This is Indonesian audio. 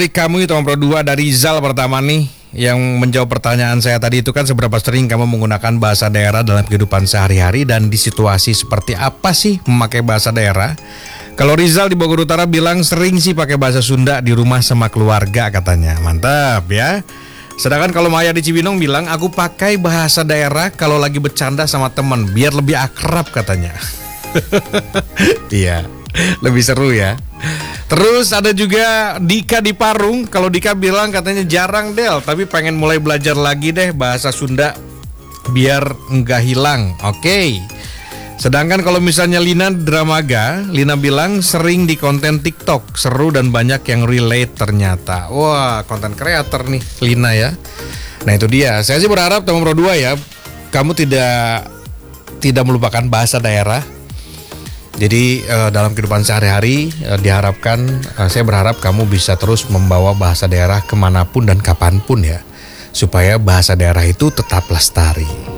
Kamu itu nomor 2 dari Rizal pertama nih yang menjawab pertanyaan saya tadi itu kan seberapa sering kamu menggunakan bahasa daerah dalam kehidupan sehari-hari dan di situasi seperti apa sih memakai bahasa daerah? Kalau Rizal di Bogor Utara bilang sering sih pakai bahasa Sunda di rumah sama keluarga katanya. Mantap ya. Sedangkan kalau Maya di Cibinong bilang aku pakai bahasa daerah kalau lagi bercanda sama teman biar lebih akrab katanya. Iya, lebih seru ya. Terus ada juga Dika di Parung. Kalau Dika bilang katanya jarang Del, tapi pengen mulai belajar lagi deh bahasa Sunda biar enggak hilang. Oke. Sedangkan kalau misalnya Lina Dramaga, Lina bilang sering di konten TikTok, seru dan banyak yang relate ternyata. Wah, konten kreator nih Lina ya. Nah itu dia. Saya sih berharap nomor 2 ya, kamu tidak melupakan bahasa daerah. Jadi dalam kehidupan sehari-hari diharapkan, saya berharap kamu bisa terus membawa bahasa daerah kemanapun dan kapanpun ya, supaya bahasa daerah itu tetap lestari.